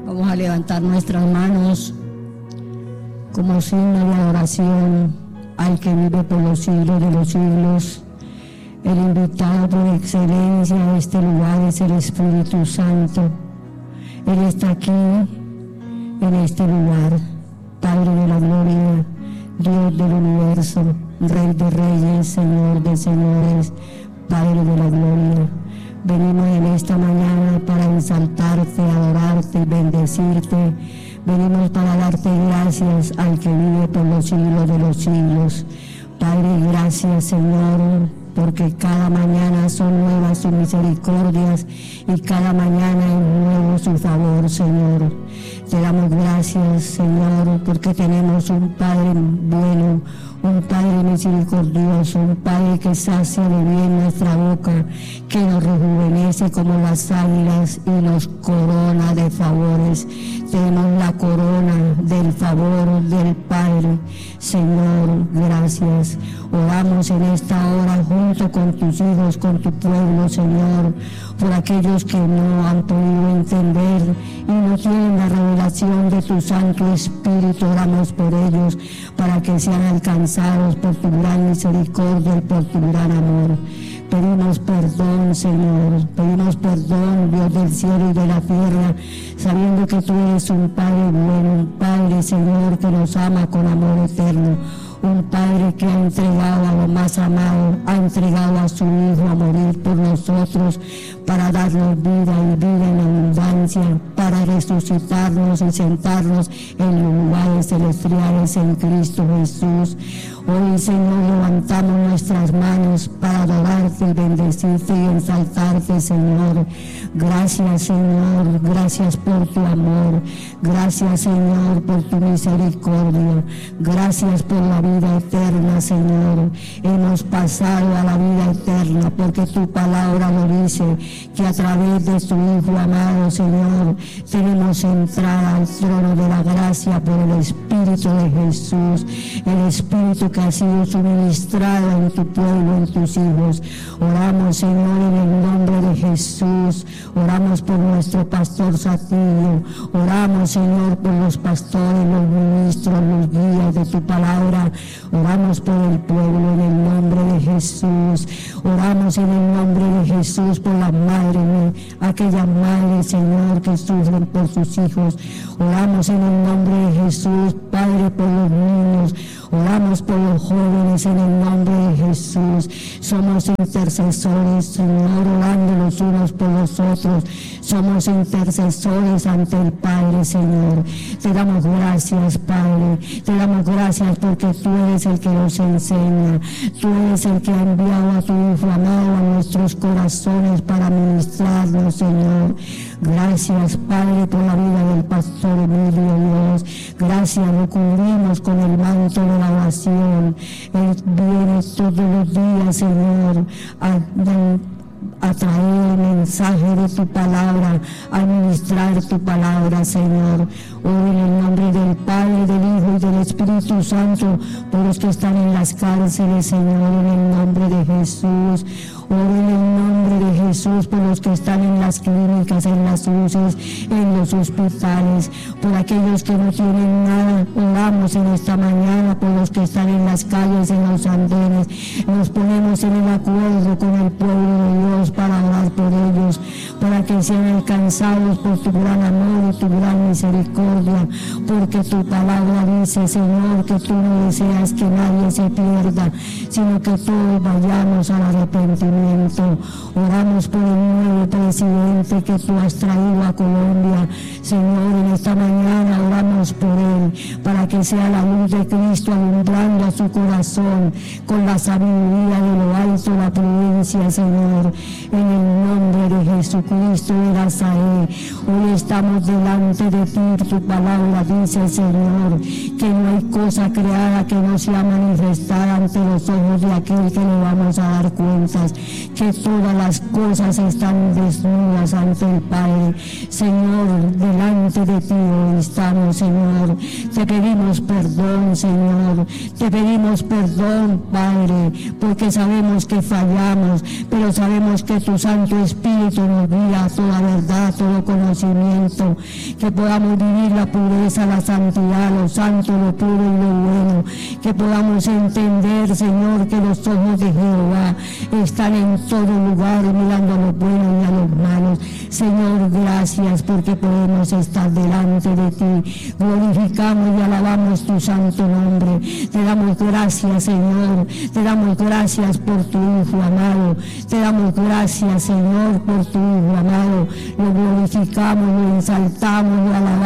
Vamos a levantar nuestras manos como signo de adoración al que vive por los siglos de los siglos. El invitado por excelencia a este lugar es el Espíritu Santo. Él está aquí, en este lugar, Padre de la gloria, Dios del universo, Rey de reyes, Señor de señores, Padre de la gloria. Venimos en esta mañana para exaltarte, adorarte y bendecirte. Venimos para darte gracias al que vive por los siglos de los siglos. Padre, gracias, Señor, porque cada mañana son nuevas sus misericordias y cada mañana es nuevo su favor, Señor. Te damos gracias, Señor, porque tenemos un Padre bueno, un Padre misericordioso, un Padre que sacia de bien nuestra boca, que nos rejuvenece como las águilas y nos corona de favores. Tenemos la corona del favor del Padre. Señor, gracias. Oramos en esta hora junto con tus hijos, con tu pueblo, Señor, por aquellos que no han podido entender y no tienen la revelación de tu Santo Espíritu. Oramos por ellos para que sean alcanzados por tu gran misericordia y por tu gran amor. Pedimos perdón, Señor, pedimos perdón, Dios del cielo y de la tierra, sabiendo que tú eres un Padre bueno, un Padre, Señor, que nos ama con amor eterno, un Padre que ha entregado a lo más amado, ha entregado a su Hijo a morir por nosotros, para darnos vida y vida en abundancia, para resucitarnos y sentarnos en los lugares celestiales en Cristo Jesús. Hoy, Señor, levantamos nuestras manos para adorarte y bendecirte y exaltarte, Señor. Gracias, Señor, gracias por tu amor. Gracias, Señor, por tu misericordia. Gracias por la vida eterna, Señor. Hemos pasado a la vida eterna porque tu palabra lo dice, que a través de tu Hijo amado, Señor, tenemos entrada al trono de la gracia por el Espíritu de Jesús, el Espíritu que ha sido suministrado en tu pueblo, en tus hijos. Oramos, Señor, en el nombre de Jesús. Oramos por nuestro pastor Satillo. Oramos, Señor, por los pastores, los ministros, los guías de tu palabra. Oramos por el pueblo en el nombre de Jesús. Oramos en el nombre de Jesús por las madres, aquellas madres, Señor, que sufren por sus hijos. Oramos en el nombre de Jesús, Padre, por los niños. Oramos por los jóvenes en el nombre de Jesús. Somos intercesores, Señor, orando los unos por los otros. Somos intercesores ante el Padre, Señor. Te damos gracias, Padre. Te damos gracias porque tú eres el que nos enseña. Tú eres el que ha enviado a tu Hijo amado a nuestros corazones para ministrarnos, Señor. Gracias, Padre, por la vida del pastor Emilio, Dios. Gracias, lo cubrimos con el manto de la oración. Él viene todos los días, Señor, a traer el mensaje de tu palabra, a ministrar tu palabra, Señor. Hoy en el nombre del Padre, del Hijo y del Espíritu Santo, por los que están en las cárceles, Señor, en el nombre de Jesús. Oro en el nombre de Jesús por los que están en las clínicas, en las UCIs, en los hospitales, por aquellos que no tienen nada. Oramos en esta mañana por los que están en las calles, en los andenes. Nos ponemos en el acuerdo con el pueblo de Dios para orar por ellos, para que sean alcanzados por tu gran amor y tu gran misericordia, porque tu palabra dice, Señor, que tú no deseas que nadie se pierda, sino que todos vayamos al arrepentimiento. Oramos por el nuevo presidente que tú has traído a Colombia, Señor, en esta mañana oramos por él, para que sea la luz de Cristo alumbrando a su corazón con la sabiduría de lo alto, la prudencia, Señor, en el nombre de Jesucristo de Nazaret. Hoy estamos delante de ti, tu palabra dice, Señor, que no hay cosa creada que no sea manifestada ante los ojos de aquel que le vamos a dar cuentas, que todas las cosas están desnudas ante el Padre. Señor, delante de ti hoy estamos, Señor. Te pedimos perdón, Señor. Te pedimos perdón, Padre, porque sabemos que fallamos, pero sabemos dejamos que tu Santo Espíritu nos guíe a toda verdad, todo conocimiento, que podamos vivir la pureza, la santidad, lo santo, lo puro y lo bueno, que podamos entender, Señor, que los ojos de Jehová están en todo lugar, mirando a los buenos y a los malos. Señor, gracias porque podemos estar delante de ti. Glorificamos y alabamos tu santo nombre. Te damos gracias, Señor. Te damos gracias por tu Hijo amado. Te damos gracias, Señor, por tu Hijo amado. Lo glorificamos, lo exaltamos, lo alabamos.